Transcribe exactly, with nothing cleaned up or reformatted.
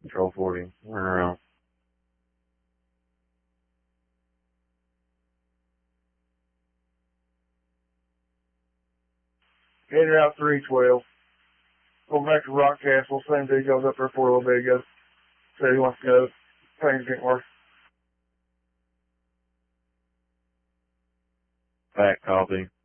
Control forty. Turn around. Heading out three twelve. Go back to Rock Castle. Same dude goes up there for a little bit ago. Said he wants to go. Things getting worse. Back, copy.